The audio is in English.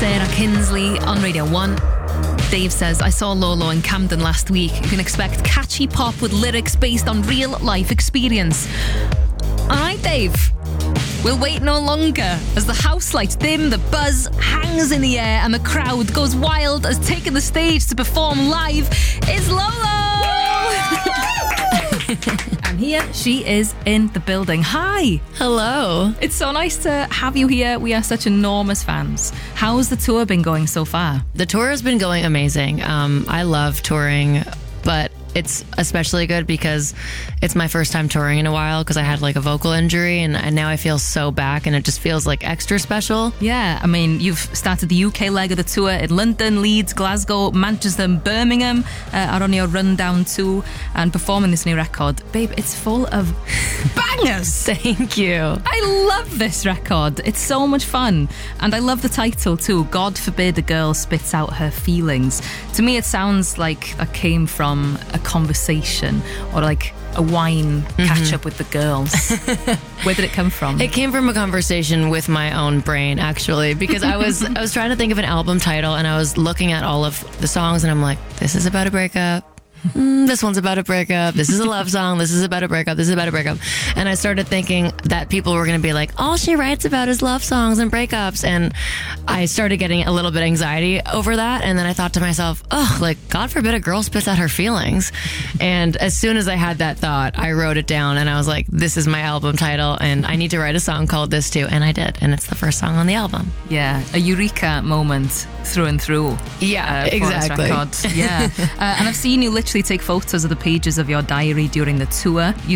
Sarah Kinsley on Radio 1. Dave says, I saw Lolo in Camden last week. You can expect catchy pop with lyrics based on real life experience. Alright, Dave. We'll wait no longer as the house lights dim, the buzz hangs in the air, and the crowd goes wild as taking the stage to perform live is Lolo! And here she is in the building. Hi! Hello. It's so nice to have you here. We are such enormous fans. How's the tour been going so far? The tour has been going amazing. I love touring, but it's especially good because it's my first time touring in a while because I had like a vocal injury and now I feel so back and it just feels like extra special. Yeah, I mean, you've started the UK leg of the tour in London, Leeds, Glasgow, Manchester and Birmingham are on your rundown too and performing this new record. Babe, it's full of bangers. Thank you. I love this record. It's so much fun. And I love the title too, God Forbid a Girl Spits Out Her Feelings. To me, it sounds like that came from a conversation or like a wine catch up with the girls. Where did it come from? It came from a conversation with my own brain, actually, because I was trying to think of an album title and I was looking at all of the songs and I'm like, this is about a breakup. This one's about a breakup. This is a love song. This is about a breakup. This is about a breakup. And I started thinking that people were going to be like, all she writes about is love songs and breakups. And I started getting a little bit anxiety over that. And then I thought to myself, oh, like, God forbid a girl spits out her feelings. And as soon as I had that thought, I wrote it down and I was like, this is my album title and I need to write a song called this too. And I did. And it's the first song on the album. Yeah, a eureka moment through and through. Yeah, exactly. Yeah. And I've seen you literally take photos of the pages of your diary during the tour. You